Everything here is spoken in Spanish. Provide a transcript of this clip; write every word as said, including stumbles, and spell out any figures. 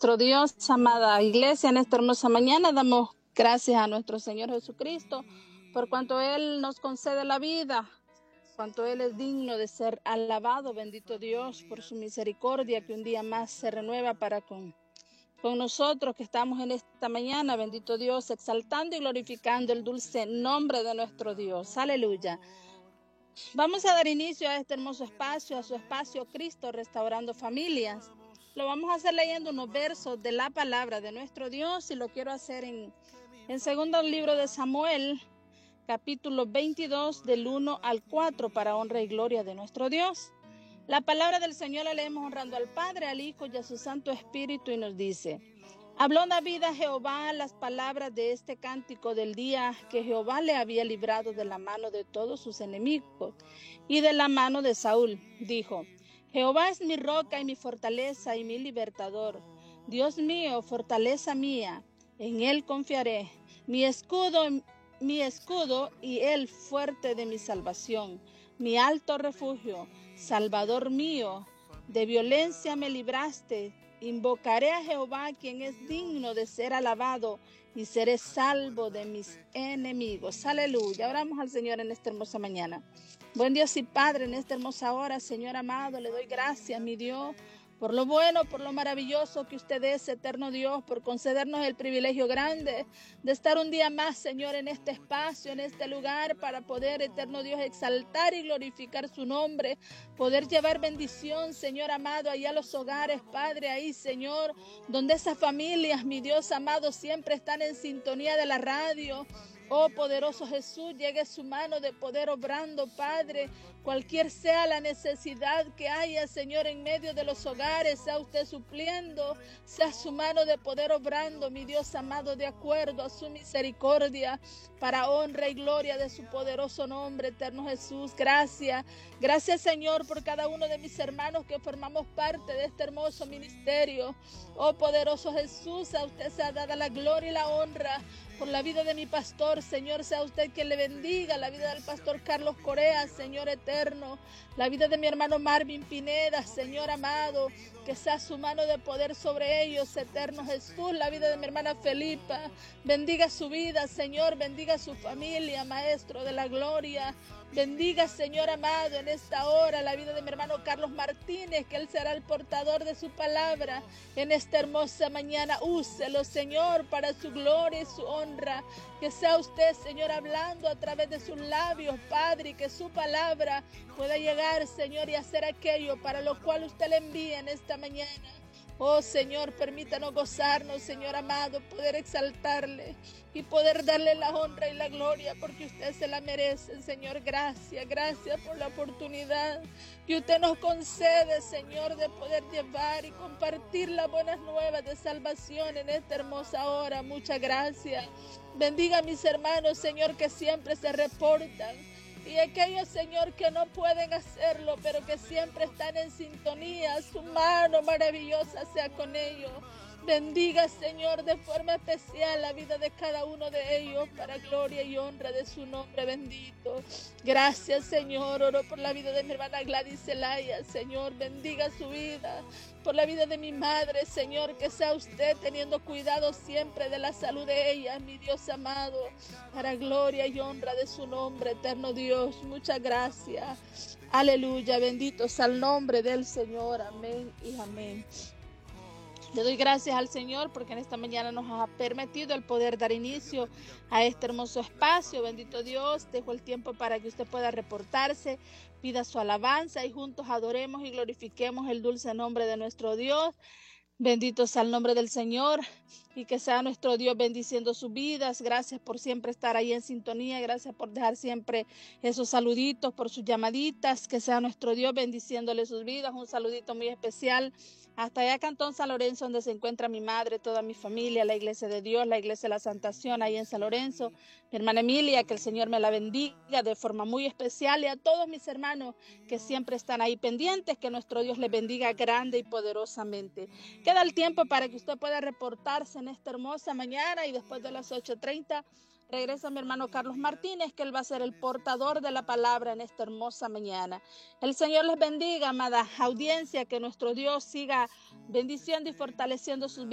nuestro Dios, amada iglesia, en esta hermosa mañana damos gracias a nuestro Señor Jesucristo por cuanto Él nos concede la vida, cuanto Él es digno de ser alabado. Bendito Dios por su misericordia que un día más se renueva para con, con nosotros que estamos en esta mañana. Bendito Dios, exaltando y glorificando el dulce nombre de nuestro Dios. Aleluya. Vamos a dar inicio a este hermoso espacio, a su espacio Cristo Restaurando Familias. Lo vamos a hacer leyendo unos versos de la palabra de nuestro Dios y lo quiero hacer en, en segundo libro de Samuel, capítulo veintidós, del uno al cuatro, para honra y gloria de nuestro Dios. La palabra del Señor la leemos honrando al Padre, al Hijo y a su Santo Espíritu, y nos dice: Habló David a Jehová las palabras de este cántico del día que Jehová le había librado de la mano de todos sus enemigos y de la mano de Saúl. Dijo: Jehová es mi roca y mi fortaleza y mi libertador. Dios mío, fortaleza mía, en él confiaré. Mi escudo, mi escudo y el fuerte de mi salvación. Mi alto refugio, Salvador mío, de violencia me libraste. Invocaré a Jehová, quien es digno de ser alabado, y seré salvo de mis enemigos. Aleluya. Oramos al Señor en esta hermosa mañana. Buen Dios y Padre, en esta hermosa hora, Señor amado, le doy gracias, mi Dios, por lo bueno, por lo maravilloso que usted es, eterno Dios, por concedernos el privilegio grande de estar un día más, Señor, en este espacio, en este lugar, para poder, eterno Dios, exaltar y glorificar su nombre, poder llevar bendición, Señor amado, allá a los hogares, Padre, ahí, Señor, donde esas familias, mi Dios amado, siempre están en sintonía de la radio. Oh poderoso Jesús, llegue su mano de poder obrando, Padre, cualquier sea la necesidad que haya, Señor, en medio de los hogares, sea usted supliendo, sea su mano de poder obrando, mi Dios amado, de acuerdo a su misericordia, para honra y gloria de su poderoso nombre, eterno Jesús. Gracias, gracias, Señor, por cada uno de mis hermanos que formamos parte de este hermoso ministerio. Oh poderoso Jesús, a usted se ha dado la gloria y la honra por la vida de mi pastor, Señor, sea usted quien le bendiga, la vida del pastor Carlos Corea, Señor eterno, la vida de mi hermano Marvin Pineda, Señor amado, que sea su mano de poder sobre ellos, eterno Jesús, la vida de mi hermana Felipa, bendiga su vida, Señor, bendiga su familia, Maestro de la gloria, bendiga, Señor amado, en esta hora la vida de mi hermano Carlos Martínez, que él será el portador de su palabra en esta hermosa mañana. Úselo, Señor, para su gloria y su honra, que sea usted, Señor, hablando a través de sus labios, Padre, y que su palabra pueda llegar, Señor, y hacer aquello para lo cual usted le envía en esta mañana. Oh Señor, permítanos gozarnos, Señor amado, poder exaltarle y poder darle la honra y la gloria, porque usted se la merece, Señor. Gracias, gracias por la oportunidad que usted nos concede, Señor, de poder llevar y compartir las buenas nuevas de salvación en esta hermosa hora. Muchas gracias. Bendiga a mis hermanos, Señor, que siempre se reportan, y aquellos, Señor, que no pueden hacerlo, pero que siempre están en sintonía. Su mano maravillosa sea con ellos. Bendiga, Señor, de forma especial la vida de cada uno de ellos, para gloria y honra de su nombre bendito. Gracias, Señor. Oro por la vida de mi hermana Gladys Zelaya, Señor. Bendiga su vida. Por la vida de mi madre, Señor, que sea usted teniendo cuidado siempre de la salud de ella, mi Dios amado, para gloria y honra de su nombre, eterno Dios. Muchas gracias. Aleluya. Bendito sea el nombre del Señor. Amén y amén. Le doy gracias al Señor porque en esta mañana nos ha permitido el poder dar inicio a este hermoso espacio. Bendito Dios, dejo el tiempo para que usted pueda reportarse, pida su alabanza y juntos adoremos y glorifiquemos el dulce nombre de nuestro Dios. Bendito sea el nombre del Señor y que sea nuestro Dios bendiciendo sus vidas. Gracias por siempre estar ahí en sintonía. Gracias por dejar siempre esos saluditos, por sus llamaditas. Que sea nuestro Dios bendiciéndole sus vidas. Un saludito muy especial hasta allá, Cantón San Lorenzo, donde se encuentra mi madre, toda mi familia, la Iglesia de Dios, la Iglesia de la Santación, ahí en San Lorenzo. Mi hermana Emilia, que el Señor me la bendiga de forma muy especial, y a todos mis hermanos que siempre están ahí pendientes, que nuestro Dios les bendiga grande y poderosamente. Queda el tiempo para que usted pueda reportarse en esta hermosa mañana, y después de las ocho treinta regresa mi hermano Carlos Martínez, que él va a ser el portador de la palabra en esta hermosa mañana. El Señor les bendiga, amada audiencia, que nuestro Dios siga bendiciendo y fortaleciendo sus vidas.